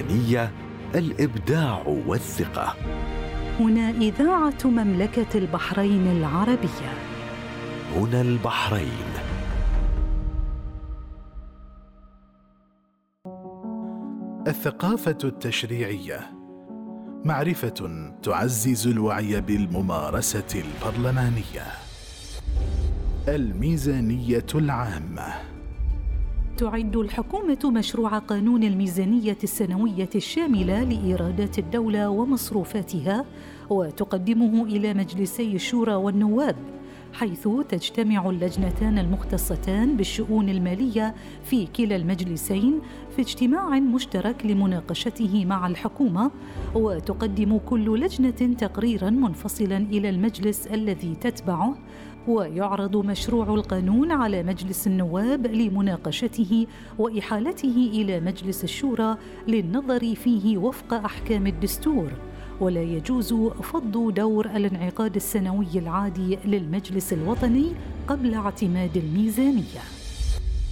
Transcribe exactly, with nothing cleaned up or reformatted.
الميزانية الإبداع والثقة. هنا إذاعة مملكة البحرين العربية. هنا البحرين. الثقافة التشريعية معرفة تعزز الوعي بالممارسة البرلمانية. الميزانية العامة. تعد الحكومة مشروع قانون الميزانية السنوية الشاملة لإيرادات الدولة ومصروفاتها، وتقدمه إلى مجلسي الشورى والنواب، حيث تجتمع اللجنتان المختصتان بالشؤون المالية في كلا المجلسين في اجتماع مشترك لمناقشته مع الحكومة، وتقدم كل لجنة تقريراً منفصلاً إلى المجلس الذي تتبعه، ويعرض مشروع القانون على مجلس النواب لمناقشته وإحالته إلى مجلس الشورى للنظر فيه وفق أحكام الدستور، ولا يجوز فض دور الانعقاد السنوي العادي للمجلس الوطني قبل اعتماد الميزانية.